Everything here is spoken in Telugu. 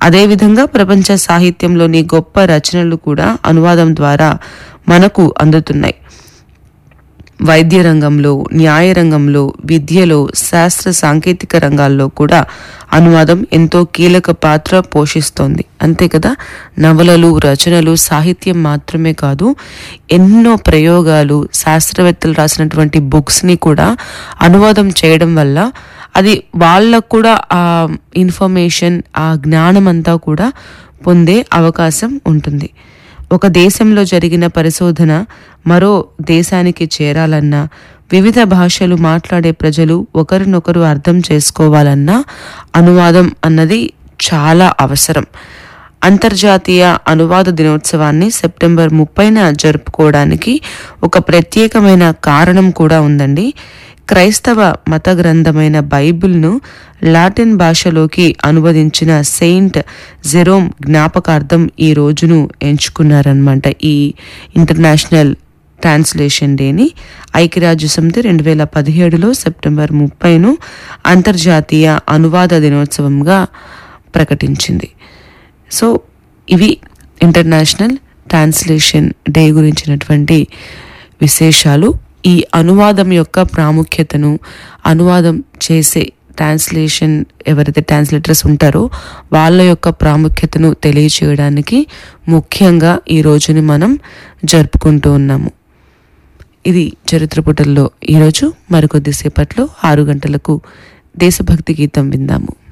అదేవిధంగా ప్రపంచ సాహిత్యంలోని గొప్ప రచనలు కూడా అనువాదం ద్వారా మనకు అందుతున్నాయి. వైద్య రంగంలో, న్యాయ రంగంలో, విద్యలో, శాస్త్ర సాంకేతిక రంగాల్లో కూడా అనువాదం ఎంతో కీలక పాత్ర పోషిస్తోంది. అంతే కదా, నవలలు, రచనలు, సాహిత్యం మాత్రమే కాదు, ఎన్నో ప్రయోగాలు, శాస్త్రవేత్తలు రాసినటువంటి బుక్స్ని కూడా అనువాదం చేయడం వల్ల అది వాళ్ళకు కూడా ఆ ఇన్ఫర్మేషన్, ఆ జ్ఞానం అంతా కూడా పొందే అవకాశం ఉంటుంది. ఒక దేశంలో జరిగిన పరిశోధన మరో దేశానికి చేరాలన్నా, వివిధ భాషలు మాట్లాడే ప్రజలు ఒకరినొకరు అర్థం చేసుకోవాలన్నా అనువాదం అన్నది చాలా అవసరం. అంతర్జాతీయ అనువాద దినోత్సవాన్ని సెప్టెంబర్ 30న జరుపుకోవడానికి ఒక ప్రత్యేకమైన కారణం కూడా ఉందండి. క్రైస్తవ మత గ్రంథమైన బైబిల్ను లాటిన్ భాషలోకి అనువదించిన సెయింట్ జెరోమ్ జ్ఞాపకార్థం ఈ రోజును ఎంచుకున్నారన్నమాట. ఈ ఇంటర్నేషనల్ ట్రాన్స్లేషన్ డేని ఐక్యరాజ్య సమితి 2017లో సెప్టెంబర్ 30ను అంతర్జాతీయ అనువాద దినోత్సవంగా ప్రకటించింది. సో ఇవి ఇంటర్నేషనల్ ట్రాన్స్లేషన్ డే గురించినటువంటి విశేషాలు. ఈ అనువాదం యొక్క ప్రాముఖ్యతను, అనువాదం చేసే ట్రాన్స్లేషన్ ఎవరైతే ట్రాన్స్లేటర్స్ ఉంటారో వాళ్ళ యొక్క ప్రాముఖ్యతను తెలియచేయడానికి ముఖ్యంగా ఈ రోజుని మనం జరుపుకుంటూ ఉన్నాము. ఇది చరిత్ర పుటల్లో ఈరోజు. మరికొద్దిసేపట్లో 6 గంటలకు దేశభక్తి గీతం విందాము.